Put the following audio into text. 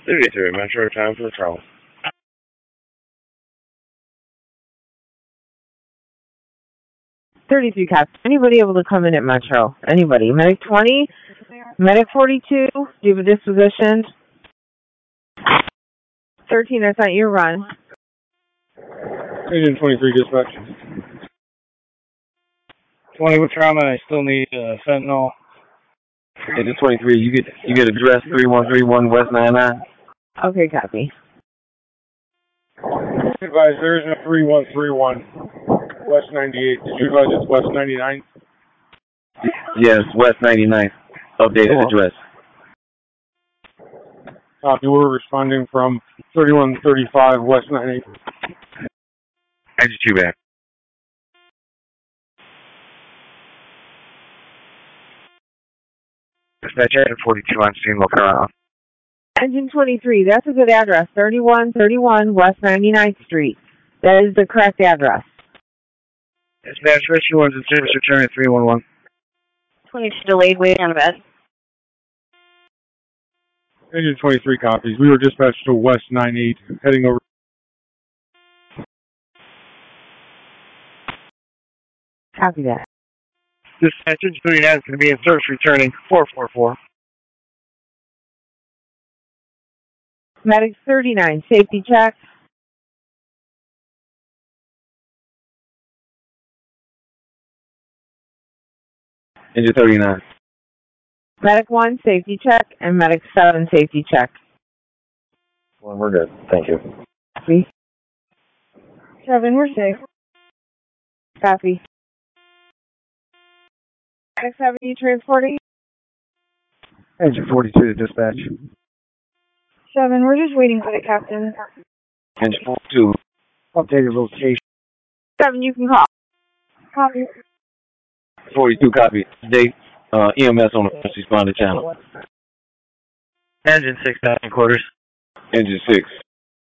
33, Metro, time for the trouble. 33 cops. Anybody able to come in at Metro? Anybody? Medic 20? Medic 42? Do you have a disposition? 13, that's not your run. Agent 23, dispatch. 20 with trauma, I still need fentanyl. Agent 23, you get address 3131 West 99. Okay, copy. Advise there is no 3131 West 98. Did you advise it's West 99? Yes, West 99. Updated address. Copy, we're responding from 3135 West 98. Agent 2 back. Dispatch Agent 42 on scene, looking around. Engine 23, that's a good address. 3131 West 99th Street. That is the correct address. Dispatch Rescue 1's in service, returning 311. 22 delayed, waiting on a bed. Agent 23 copies. We were dispatched to West 98, heading over. Copy that. Dispatch Engine 39 is going to be in service, returning 444. Medic 39, safety check. Engine 39. Medic 1, safety check, and Medic 7, safety check. Well, we're good. Thank you. Copy. 7, we're safe. Copy. Medic 7, you transporting? Engine 42 to dispatch. 7, we're just waiting for the captain. Engine 42. Updated location. 7, you can call. Copy. 42 copy. Date. EMS on the first responder channel. Engine 6, 9 quarters. Engine 6.